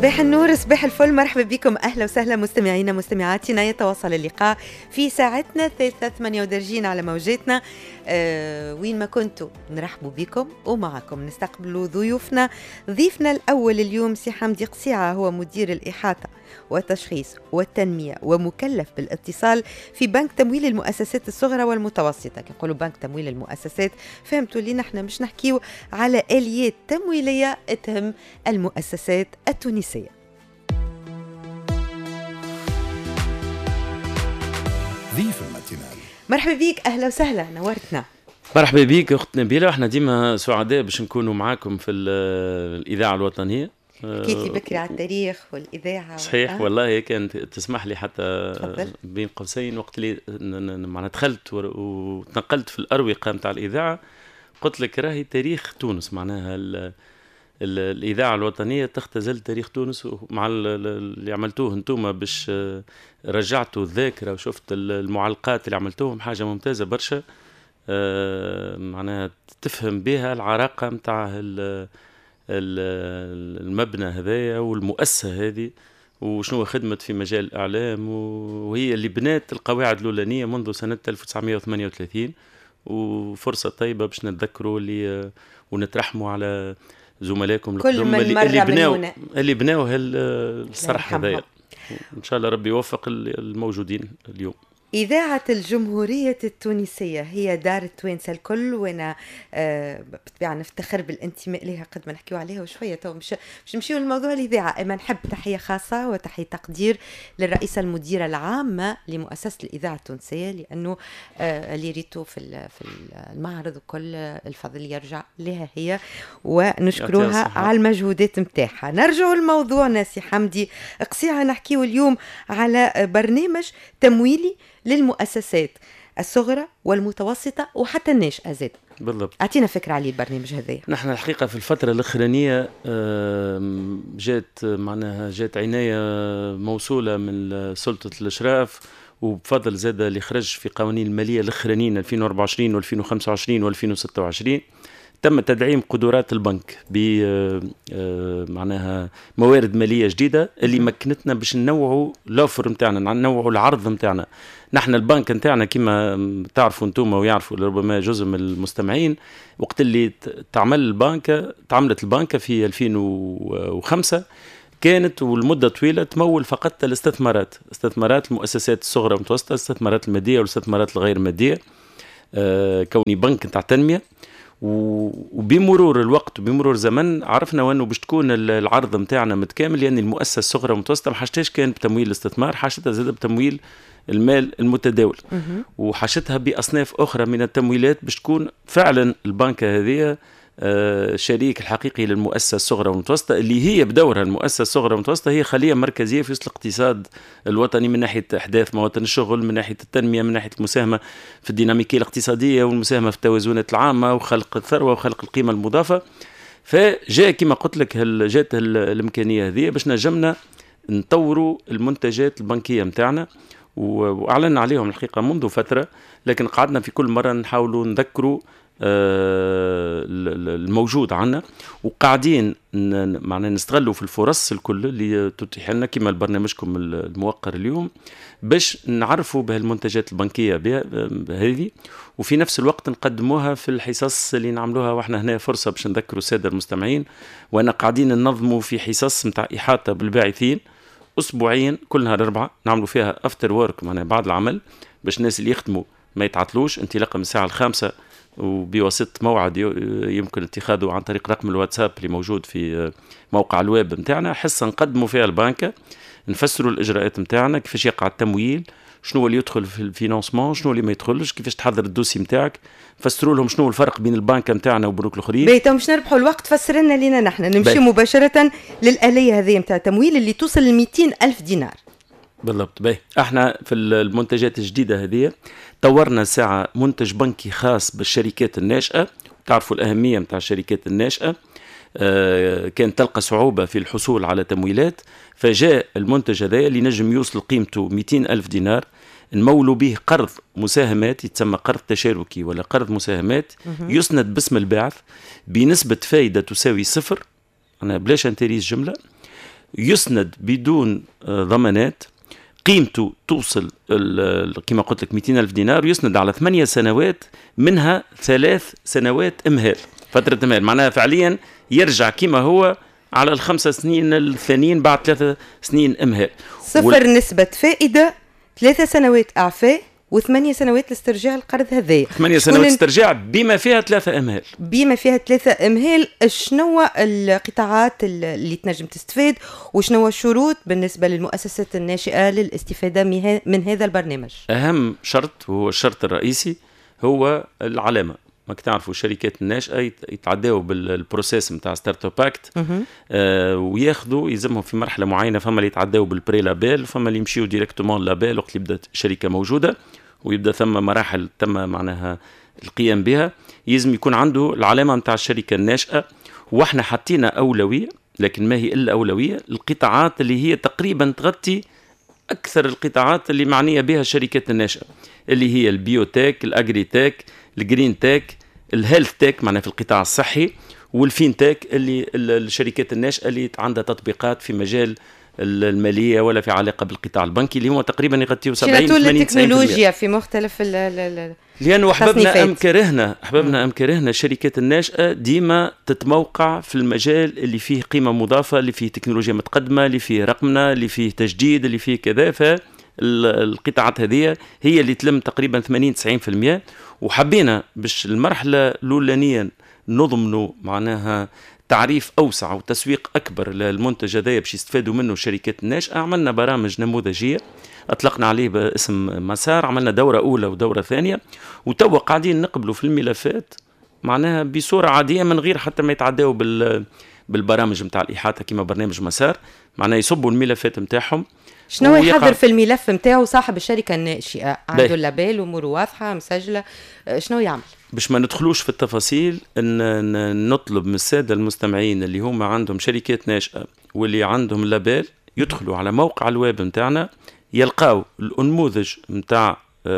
صباح النور، صباح الفل، مرحبا بكم، أهلا وسهلا مستمعينا مستمعاتنا. يتواصل اللقاء في ساعتنا الثالثة 38 على موجاتنا. وين ما كنتوا نرحبوا بكم ومعكم نستقبلوا ضيوفنا. ضيفنا الأول اليوم سي حمدي قصيعة، هو مدير الإحاطة والتشخيص والتنمية ومكلف بالاتصال في بنك تمويل المؤسسات الصغرى والمتوسطة. كنقولوا بنك تمويل المؤسسات فهمتوا لي نحن مش نحكيو على آليات تمويلية تهم المؤسسات التونسية. ضيف الماتينال، مرحبا بيك، أهلا وسهلا، نورتنا. مرحبا بيك أخت نبيلة، احنا ديما سعداء باش نكونوا معاكم في الإذاعة الوطنية. حكيت لي بكري على التاريخ والإذاعة. صحيح والله كانت تسمح لي حتى تفضل. بين قوسين وقت اللي معنا دخلت وتنقلت في الأروقة متاع الإذاعة قلت لك راهي تاريخ تونس، معناها الإذاعة الوطنية تختزل تاريخ تونس مع اللي عملتوه انتوما باش رجعتوا الذاكرة وشفت المعلقات اللي عملتوهم، حاجة ممتازة برشا. معناها تفهم بها العراقة متاع المبنى هذايا والمؤسسة هذه وشنو خدمت في مجال الإعلام، وهي اللي بنات القواعد الأولانية منذ سنة 1938. وفرصة طيبة باش نتذكروا اللي ونترحموا على زملائكم القدم اللي بناو الصرح هذايا. إن شاء الله ربي يوفق الموجودين اليوم. إذاعة الجمهورية التونسية هي دار التوانسة الكل، وأنا بالطبيعة نفتخر بالانتماء لها قد ما نحكيو عليها وشوية. تو مش نمشيو للموضوع الإذاعة. أما نحب تحية خاصة وتحية تقدير للرئيسة المديرة العامة لمؤسسة الإذاعة التونسية، لأنه اللي ريتو في المعرض وكل الفضل يرجع لها هي، ونشكروها على المجهودات متاعها. نرجع لموضوعنا سي حمدي قصيعة، نحكيو اليوم على برنامج تمويلي للمؤسسات الصغرى والمتوسطة وحتى الناشئة زاد. بالضبط. أعطينا فكرة على البرنامج هذا. نحن الحقيقة في الفترة الأخرانية جات عناية موصولة من سلطة الإشراف، وبفضل زاد اللي خرج في قوانين المالية الأخرانيين 2024 و2025 و2026 تم تدعيم قدرات البنك ب معناها موارد مالية جديدة اللي مكنتنا باش ننوعوا الأوفر نتاعنا، ننوعوا العرض نتاعنا. نحن البنك نتاعنا كما تعرفوا انتم ويعرفوا ربما جزء من المستمعين، وقت اللي تعملت البنك في 2005 كانت والمدة طويلة تمول فقط الاستثمارات، استثمارات المؤسسات الصغرى والمتوسطة، الاستثمارات المادية والاستثمارات الغير مادية، كوني بنك نتاع تنمية. وبمرور الوقت وبمرور زمن عرفنا وانه باش تكون العرض نتاعنا متكامل، لان المؤسسه الصغرى والمتوسطه ما حاجتهاش كان بتمويل الاستثمار، حاجتها زاد بتمويل المال المتداول، وحاجتها باصناف اخرى من التمويلات باش تكون فعلا البنكه هذه شريك الحقيقي للمؤسسة الصغرى والمتوسطة، اللي هي بدورها المؤسسة الصغرى والمتوسطة هي خلية مركزية في وسط الاقتصاد الوطني، من ناحية إحداث مواطن الشغل، من ناحية التنمية، من ناحية المساهمة في الديناميكية الاقتصادية والمساهمة في التوازنات العامة وخلق الثروة وخلق القيمة المضافة. فجاء كما قلت لك جات الإمكانية هذه باش نجمنا نطوروا المنتجات البنكية متاعنا، وأعلن عليهم الحقيقة منذ فترة، لكن قعدنا في كل مرة نحاولوا نذكروا الموجود عنا، وقاعدين معنا نستغلوا في الفرص الكل اللي تتيح لنا كما برنامجكم الموقر اليوم باش نعرفوا بهالمنتجات البنكية هذه، وفي نفس الوقت نقدموها في الحصص اللي نعملوها. واحنا هنا فرصة باش نذكروا السادة المستمعين، وانا قاعدين ننظموا في حصص متاع إحاطة بالباعثين أسبوعيا كل نهار 4 نعملوا فيها أفتر وورك، معنا بعد العمل، باش الناس اللي يخدموا ما يتعطلوش، انطلاقا من الساعة 5 وبواسطة موعد يمكن اتخاذه عن طريق رقم الواتساب اللي موجود في موقع الويب متاعنا. حصة نقدموا فيها البنكة، نفسروا الإجراءات متاعنا، كيفاش يقع التمويل، شنو اللي يدخل في الفينانسمون، شنو اللي ما يدخلش، كيفاش تحضر الدوسي متاعك، فسروا لهم شنو الفرق بين البنكة متاعنا وبنوك الآخرين. بيتهم مش نربحوا الوقت، فسرنا لنا نحن نمشي مباشرة للآلية هذه متاع التمويل اللي توصل ل 200,000 دينار. بالضبط. باهي احنا في المنتجات الجديدة هذه طورنا ساعة منتج بنكي خاص بالشركات الناشئة. تعرفوا الأهمية متاع الشركات الناشئة، كانت تلقى صعوبة في الحصول على تمويلات، فجاء المنتج هذا اللي نجم يوصل قيمته 200,000 دينار، نمولوا به قرض مساهمات يتسمى قرض تشاركي ولا قرض مساهمات، يسند باسم الباعث بنسبة فايدة تساوي 0، أنا بلاش أنتريز جملة، يسند بدون ضمانات، قيمته توصل كما قلت لك 200,000 دينار، يسند على 8 سنوات، منها 3 سنوات إمهال، فترة إمهال، معناها فعليا يرجع كما هو على ال5 سنين الثانيين بعد 3 سنين إمهال. صفر نسبة فائدة، 3 سنوات إعفاء، و8 سنوات لاسترجاع القرض هذايا. 8 سنوات استرجاع بما فيها 3 إمهال. بما فيها 3 إمهال. شنو القطاعات اللي تنجم تستفاد، وشنو الشروط بالنسبة للمؤسسات الناشئة للاستفادة من هذا البرنامج؟ أهم شرط، وهو الشرط الرئيسي، هو العلامة. ما تعرفوا الشركات الناشئة يتعداوا بالبروسيس متاع ستارت اب اكت، وياخذوا يلزمهم في مرحلة معينة، فما اللي يتعداوا بالبري لابيل، فما اللي يمشيوا ديريكتومون لابيل وقت اللي بدأت الشركة موجودة، ويبدأ ثم مراحل تم معناها القيام بها. يلزم يكون عنده العلامة متاع الشركة الناشئة. واحنا حطينا أولوية، لكن ما هي إلا أولوية، القطاعات اللي هي تقريبا تغطي أكثر القطاعات اللي معنية بها الشركات الناشئة، اللي هي البيوتيك، الأجريتيك، الجرين تيك، الهيلث تيك معناها في القطاع الصحي، والفين تيك اللي الشركات الناشئة اللي عندها تطبيقات في مجال المالية ولا في علاقة بالقطاع البنكي، اللي هو تقريبا يغطيه 70-80%. التكنولوجيا في مختلف لأنه أحببنا أم كرهنا الشركات الناشئة ديما تتموقع في المجال اللي فيه قيمة مضافة، اللي فيه تكنولوجيا متقدمة، اللي فيه رقمنة، اللي فيه تجديد، اللي فيه كذا. فالقطاعات هذه هي اللي تلم تقريبا 80-90%. وحبينا باش المرحلة الأولانية نضمنوا معناها تعريف أوسع وتسويق أكبر للمنتج هذا باش يستفادوا منه الشركات الناشئة. عملنا برامج نموذجية أطلقنا عليه باسم مسار، عملنا دورة أولى ودورة ثانية، وتوا قاعدين نقبلوا في الملفات معناها بصورة عادية من غير حتى ما يتعداوا بالبرامج متاع الإحاطة كما برنامج مسار. معناها يصبوا الملفات متاعهم. شنو يحضر في الملف متاعه صاحب الشركة الناشئة؟ عنده اللابيل أموره واضحة مسجلة، شنو يعمل؟ باش ما ندخلوش في التفاصيل، إن نطلب من السادة المستمعين اللي هم عندهم شركات ناشئة واللي عندهم اللابيل يدخلوا على موقع الويب متاعنا، يلقاو النموذج متاع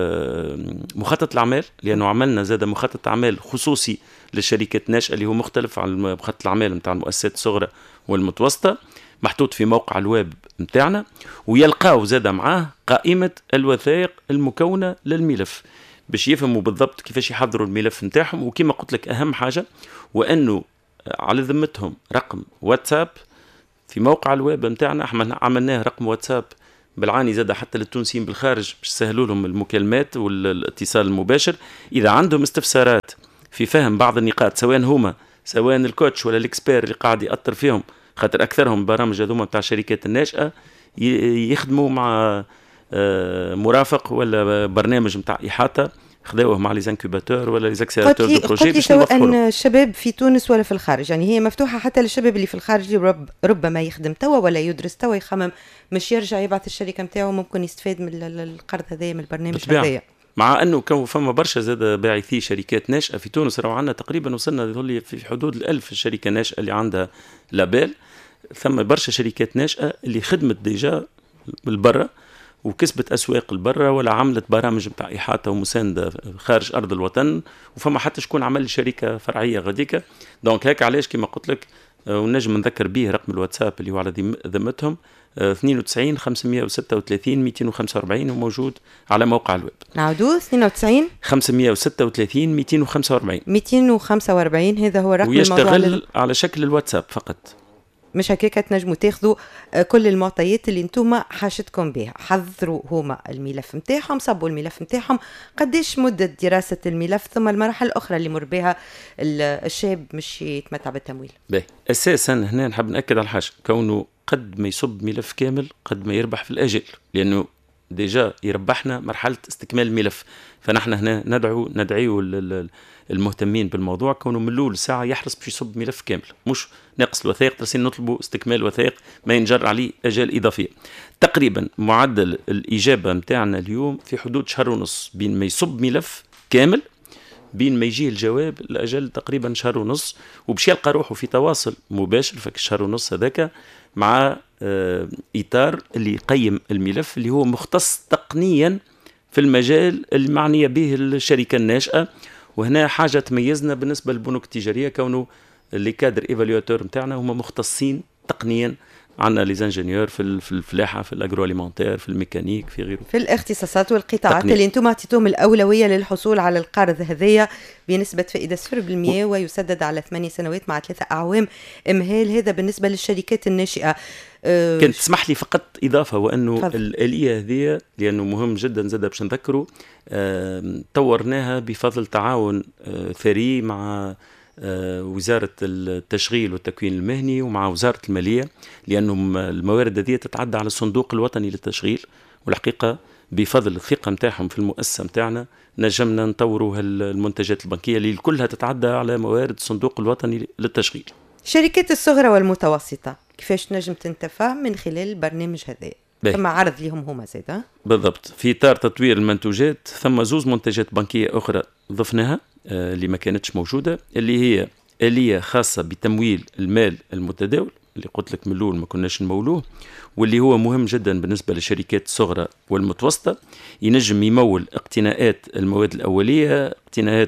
مخطط الأعمال، لأنه عملنا زاد مخطط أعمال خصوصي للشركات الناشئة اللي هو مختلف عن مخطط الأعمال متاع المؤسسات الصغرى والمتوسطة، محطوط في موقع الويب متاعنا. ويلقاو زاد معاه قائمة الوثائق المكونة للملف باش يفهموا بالضبط كيفاش يحضروا الملف متاعهم. وكما قلت لك أهم حاجة وأنه على ذمتهم رقم واتساب في موقع الويب متاعنا. احنا عملناه رقم واتساب بالعاني زاد حتى للتونسيين بالخارج باش يسهلوا لهم المكالمات والاتصال المباشر. إذا عندهم استفسارات في فهم بعض النقاط، سواء الكوتش ولا الاكسبير اللي قاعد يأثر فيهم، خاطر أكثرهم برامج هذوما بتاع الشركات الناشئة يخدموا مع مرافق ولا برنامج متاع إحاطة، خذوه مع لي انكوباتور ولا لي اكسيلاتور دو بروجي باش سواء الشباب في تونس ولا في الخارج. يعني هي مفتوحة حتى للشباب اللي في الخارج ربما يخدم توا ولا يدرس توا يخمم مش يرجع يبعث الشركة متاعه، ممكن يستفاد من القرض هذايا من البرنامج هذايا. مع انه كان فما برشا زاد باعثي شركات ناشئه في تونس، راهو عندنا تقريبا وصلنا في حدود 1000 شركه ناشئه اللي عندها لابيل. ثم برشا شركات ناشئه اللي خدمت ديجا بالبرة وكسبت أسواق البرة ولا عملت برامج متاع إحاطة ومساندة خارج أرض الوطن، وفما حتى شكون عمل شركة فرعية غاديكا. دونك هيك علاش كما قلت لك ونجم نذكر به رقم الواتساب اللي هو على ذمتهم 92 536 245 وموجود على موقع الويب. نعودوا 92 536 245 هذا هو رقم ويشتغل على شكل الواتساب فقط. مش هكاك تنجموا تاخذوا كل المعطيات اللي انتم حاجتكم بها. حضروا هما الملف نتاعهم، صبوا الملف نتاعهم، قديش مدة دراسة الملف، ثم المراحل الأخرى اللي مر بها الشاب مش يتمتع بالتمويل. أساسا هنا نحب نأكد على حاجة، كونه قد ما يصب ملف كامل قد ما يربح في الأجل، لأنه ديجا يربحنا مرحلة استكمال الملف. فنحن هنا ندعيو المهتمين بالموضوع كونه من الأول ساعة يحرص باش يصب ملف كامل، مش ناقص الوثائق ترسين نطلبوا استكمال الوثائق ما ينجر عليه أجال إضافية. تقريبا معدل الإجابة متاعنا اليوم في حدود شهر ونص بين ما يصب ملف كامل بين ما يجيه الجواب الأجل تقريبا شهر ونص، وبش يلقى روحه في تواصل مباشر في الشهر ونص هذاك مع إطار اللي يقيم الملف اللي هو مختص تقنيا في المجال المعنية به الشركة الناشئة. وهنا حاجة تميزنا بالنسبة للبنوك التجارية كونه اللي كادر إيفاليواتور متاعنا هم مختصين تقنيا عندنا لي انجينيور في الفلاحه، في الاجرو اليمونتير، في الميكانيك، في غيره، في الاختصاصات والقطاعات تقنية. اللي انتم اعطيتوهم الاولويه للحصول على القرض هذايا بنسبه فائده 0% ويسدد على 8 سنوات مع 3 اعوام امهال. هذا بالنسبه للشركات الناشئه. كنت تسمح لي فقط اضافه، وانه الاليه هذه لانه مهم جدا زاد باش نذكروا، طورناها بفضل تعاون ثري مع وزارة التشغيل والتكوين المهني ومع وزارة المالية، لأنه الموارد هذه تتعدى على الصندوق الوطني للتشغيل، والحقيقة بفضل الثقة متاعهم في المؤسسة متاعنا نجمنا نطوروا المنتجات البنكية اللي كلها تتعدى على موارد الصندوق الوطني للتشغيل. شركات الصغرى والمتوسطة كيفاش نجم تنتفع من خلال البرنامج هذا؟ ثم عرض لهم هما زيدا بالضبط. في إطار تطوير المنتوجات ثم زوز منتجات بنكية أخرى ضفناها اللي ما كانتش موجودة، اللي هي آلية خاصة بتمويل المال المتداول اللي قلت لك من الأول ما كناش نمولوه، واللي هو مهم جدا بالنسبة للشركات الصغرى والمتوسطة. ينجم يمول اقتناءات المواد الأولية، اقتناءات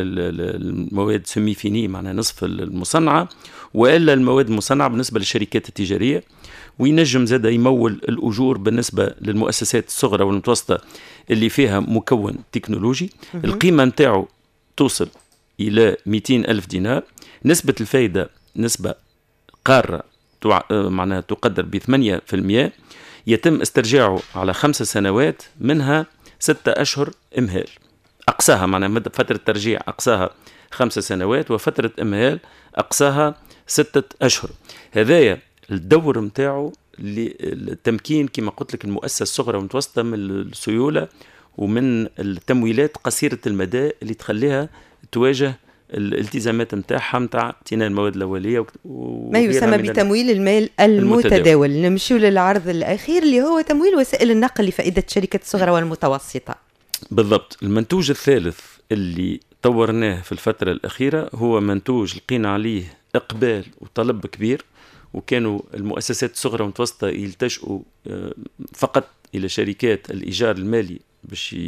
المواد سمي فيني معناها نصف المصنعة، وإلا المواد المصنعة بالنسبة للشركات التجارية. وينجم زاد يمول الأجور بالنسبة للمؤسسات الصغرى والمتوسطة اللي فيها مكون تكنولوجي. القيمة متاعه توصل إلى 200,000 دينار. نسبة الفايدة نسبة قارة معناها تقدر ب8%. يتم استرجاعه على 5 سنوات، منها 6 أشهر إمهال أقصاها، معناها فترة ترجيع أقصاها 5 سنوات وفترة إمهال أقصاها 6 أشهر. هذايا الدور متاعه للتمكين كما قلت لك المؤسسة الصغرى والمتوسطة من السيولة ومن التمويلات قصيرة المدى اللي تخليها تواجه الالتزامات متاعها متاع اقتناء المواد الأولية ما يسمى بتمويل المال المتداول. نمشيو للعرض الأخير اللي هو تمويل وسائل النقل لفائدة شركة الصغرى والمتوسطة. بالضبط. المنتوج الثالث اللي طورناه في الفترة الأخيرة هو منتوج لقينا عليه إقبال وطلب كبير، وكانوا المؤسسات الصغرى والمتوسطة يلتجئوا فقط إلى شركات الإيجار المالي باش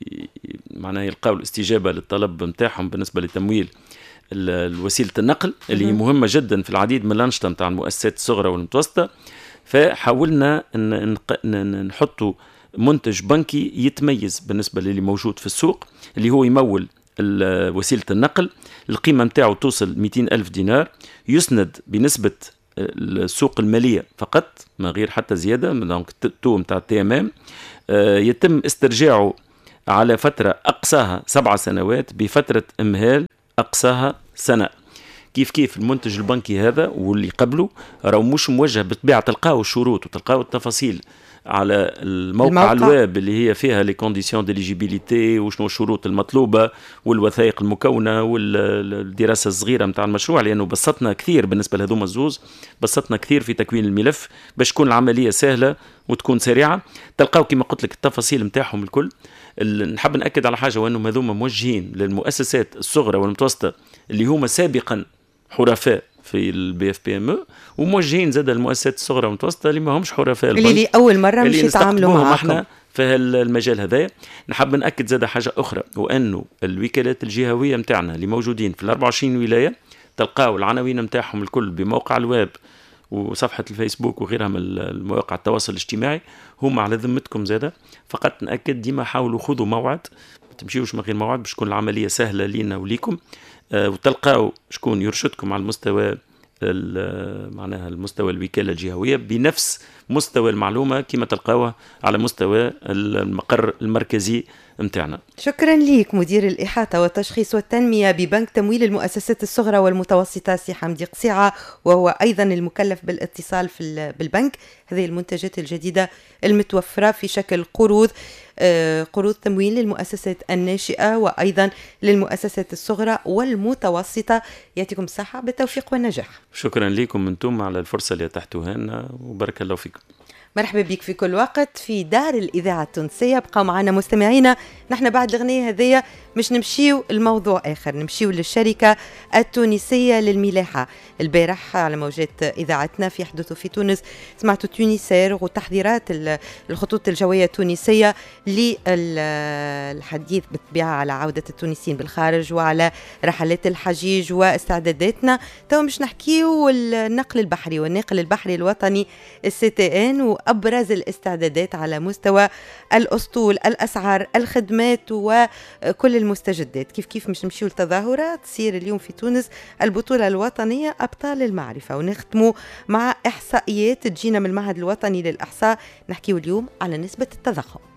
معناها يلقاو الاستجابة للطلب متاعهم بالنسبة لتمويل الوسيلة النقل اللي مهمة جدا في العديد من الأنشطة متاع المؤسسات الصغرى والمتوسطة. فحاولنا نحطوا منتج بنكي يتميز بالنسبة للي موجود في السوق، اللي هو يمول وسيلة النقل. القيمة متاعه توصل 200,000 دينار، يسند بنسبة السوق المالية فقط ما غير حتى زيادة من تو متاع التيمام. يتم استرجاعه على فترة أقصاها 7 سنوات بفترة إمهال أقصاها سنة. كيف المنتج البنكي هذا واللي قبله راهو مش موجه بالطبيعة، تلقاو الشروط وتلقاو التفاصيل على الموقع الويب اللي هي فيها لي كونديسيون ديليجيبيليتي وشنو الشروط المطلوبة والوثائق المكونة والدراسة الصغيرة متاع المشروع، لأنه بسطنا كثير بالنسبة لهذوما الزوز، بسطنا كثير في تكوين الملف باش تكون العملية سهلة وتكون سريعة. تلقاو كما قلت لك التفاصيل متاعهم الكل. نحب نأكد على حاجة، وأنهم هذوما موجهين للمؤسسات الصغرى والمتوسطة اللي هما سابقا حرفاء في البي اف بي ام او، وموجهين زاد المؤسسات الصغرى والمتوسطة اللي ما همش حرفاء اللي اول مرة مش يتعاملوا معاكم احنا في المجال هذا. نحب نأكد زاد حاجة أخرى، وأنه الوكالات الجهوية متاعنا اللي موجودين في 24 ولاية تلقاو العناوين متاعهم الكل بموقع الويب وصفحة الفيسبوك وغيرها من المواقع التواصل الاجتماعي، هم على ذمتكم زادة. فقط نأكد ديما حاولوا خذوا موعد، ما تمشيوش من غير موعد باش تكون العملية سهلة لينا وليكم. وتلقاو شكون يرشدكم على المستوى معناها المستوى الوكالة الجهوية بنفس مستوى المعلومة كما تلقاوها على مستوى المقر المركزي متاعنا. شكرا ليك مدير الإحاطة والتشخيص والتنمية ببنك تمويل المؤسسات الصغرى والمتوسطة سي حمدي قصيعة، وهو أيضا المكلف بالاتصال بالبنك. هذه المنتجات الجديدة المتوفرة في شكل قروض تمويل للمؤسسات الناشئة وأيضا للمؤسسات الصغرى والمتوسطة. يعطيكم الصحة بالتوفيق والنجاح. شكرا لكم أنتم على الفرصة اللي أتحتوها لنا، وبارك الله فيكم. مرحبا بك في كل وقت في دار الإذاعة التونسية. بقاو معنا مستمعينا. نحن بعد الأغنية هذية مش نمشيو الموضوع آخر، نمشيو للشركة التونسية للملاحة. البارح على موجات إذاعتنا في حدث في تونس سمعتوا تونسير وتحذيرات الخطوط الجوية التونسية للحديث بالطبيعة على عودة التونسيين بالخارج وعلى رحلات الحجيج واستعداداتنا. تو مش نحكيو النقل البحري والناقل البحري الوطني الCTN وأبرز الاستعدادات على مستوى الأسطول، الأسعار، الخدمات وكل المستجدات. كيف مش نمشيو لتظاهرات تصير اليوم في تونس البطولة الوطنية أبطال المعرفة، ونختموا مع إحصائيات تجينا من المعهد الوطني للإحصاء. نحكيو اليوم على نسبة التضخم.